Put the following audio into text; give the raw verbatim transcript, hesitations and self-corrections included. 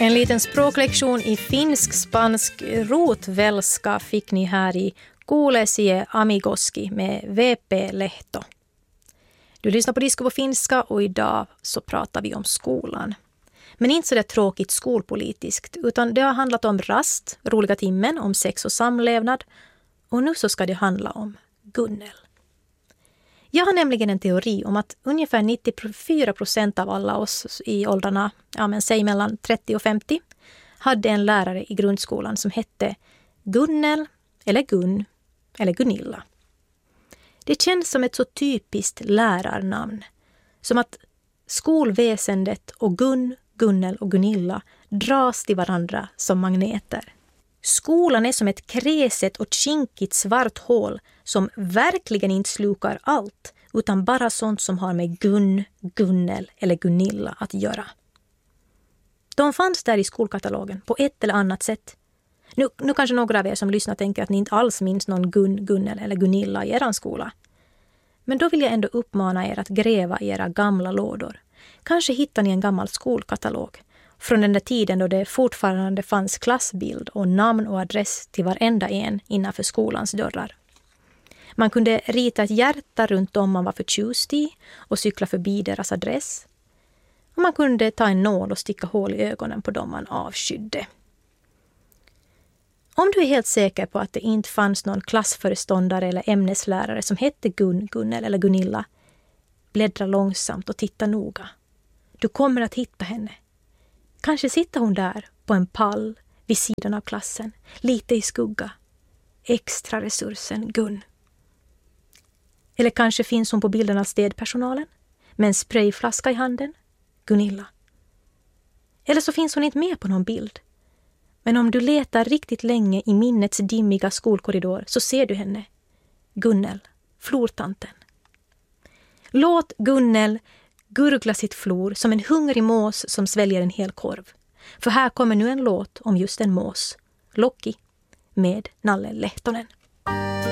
En liten språklektion i finsk, spansk, rotvälska fick ni här i Kuulesie Amigoski med V P Lehto. Du lyssnar på Disco på finska och idag så pratar vi om skolan. Men inte så där tråkigt skolpolitiskt, utan det har handlat om rast, roliga timmen, om sex och samlevnad. Och nu så ska det handla om Gunnel. Jag har nämligen en teori om att ungefär nittiofyra procent av alla oss i åldrarna, ja men säg mellan trettio och femtio, hade en lärare i grundskolan som hette Gunnel eller Gun eller Gunilla. Det känns som ett så typiskt lärarnamn, som att skolväsendet och Gun, Gunnel och Gunilla dras till varandra som magneter. Skolan är som ett kräset och kinkigt svart hål som verkligen inte slukar allt utan bara sånt som har med Gun, Gunnel eller Gunilla att göra. De fanns där i skolkatalogen på ett eller annat sätt. Nu, nu kanske några av er som lyssnar tänker att ni inte alls minns någon Gun, Gunnel eller Gunilla i er skola. Men då vill jag ändå uppmana er att gräva i era gamla lådor. Kanske hittar ni en gammal skolkatalog från den där tiden då det fortfarande fanns klassbild och namn och adress till varenda en innanför skolans dörrar. Man kunde rita ett hjärta runt om man var förtjust i och cykla förbi deras adress. Och man kunde ta en nål och sticka hål i ögonen på dem man avskydde. Om du är helt säker på att det inte fanns någon klassföreståndare eller ämneslärare som hette Gun, Gunnel eller Gunilla, bläddra långsamt och titta noga. Du kommer att hitta henne. Kanske sitter hon där på en pall vid sidan av klassen, lite i skugga. Extra resursen Gun. Eller kanske finns hon på bilden av städpersonalen med en sprayflaska i handen, Gunilla. Eller så finns hon inte med på någon bild. Men om du letar riktigt länge i minnets dimmiga skolkorridor så ser du henne, Gunnel, flortanten. Låt Gunnel gurgla sitt flor som en hungrig mås som sväljer en hel korv. För här kommer nu en låt om just en mås, Loki, med Nalle Lehtonen.